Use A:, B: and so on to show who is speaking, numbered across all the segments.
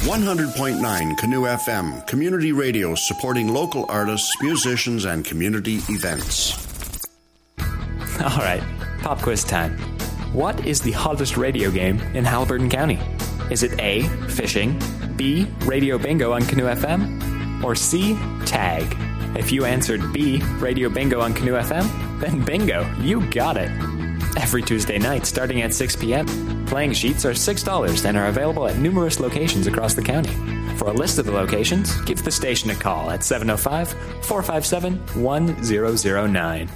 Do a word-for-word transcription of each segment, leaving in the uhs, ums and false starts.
A: one hundred point nine Canoe F M, community radio supporting local artists, musicians, and community events.
B: All right, pop quiz time. What is the hottest radio game in Haliburton County? Is it A, fishing, B, radio bingo on Canoe F M, or C, tag? If you answered B, radio bingo on Canoe F M, then bingo, you got it. Every Tuesday night, starting at six p.m., playing sheets are six dollars and are available at numerous locations across the county. For a list of the locations, give the station a call at seven oh five, four five seven, one zero zero nine.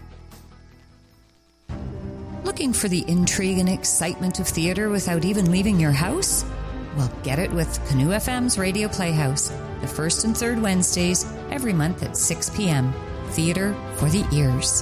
C: Looking for the intrigue and excitement of theater without even leaving your house? Well, get it with Canoe F M's Radio Playhouse, the first and third Wednesdays, every month at six p.m. Theater for the ears.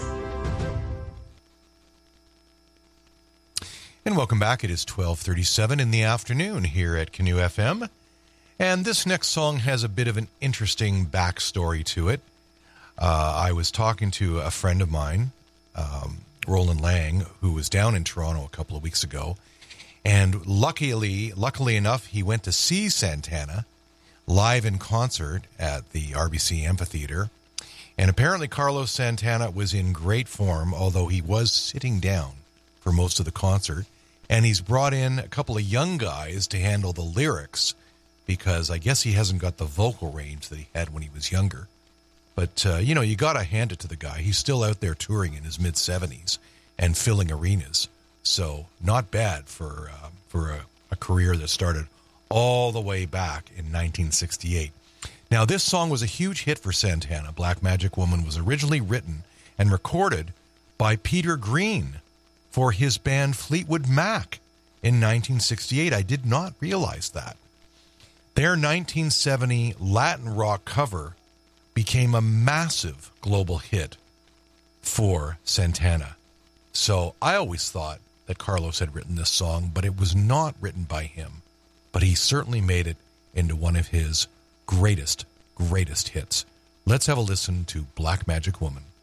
D: And welcome back. It is twelve thirty-seven in the afternoon here at Canoe F M. And this next song has a bit of an interesting backstory to it. Uh, I was talking to a friend of mine, um, Roland Lang, who was down in Toronto a couple of weeks ago. And luckily, luckily enough, he went to see Santana live in concert at the R B C Amphitheater. And apparently Carlos Santana was in great form, although he was sitting down for most of the concert. And he's brought in a couple of young guys to handle the lyrics because I guess he hasn't got the vocal range that he had when he was younger. But, uh, you know, you got to hand it to the guy. He's still out there touring in his mid-seventies and filling arenas. So not bad for uh, for a, a career that started all the way back in nineteen sixty-eight. Now, this song was a huge hit for Santana. Black Magic Woman was originally written and recorded by Peter Green for his band Fleetwood Mac in nineteen sixty-eight. I did not realize that. Their nineteen seventy Latin rock cover became a massive global hit for Santana. So I always thought that Carlos had written this song, but it was not written by him. But he certainly made it into one of his greatest, greatest hits. Let's have a listen to Black Magic Woman.